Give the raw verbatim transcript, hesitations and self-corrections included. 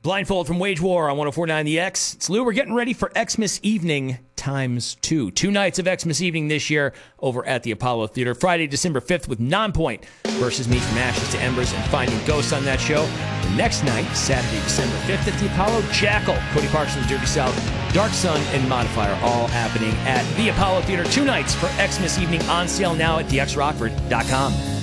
Blindfold from Wage War on one oh four point nine The X. It's Lou. We're getting ready for Xmas Evening times two. Two nights of Xmas Evening this year over at the Apollo Theater. Friday, December fifth with Nonpoint versus Me From Ashes to Embers and Finding Ghosts on that show. The next night, Saturday, December fifth at the Apollo, Jackal, Cody Parks and the Dirty South, Dark Sun, and Modifier, all happening at the Apollo Theater. Two nights for Xmas Evening, on sale now at d x rockford dot com.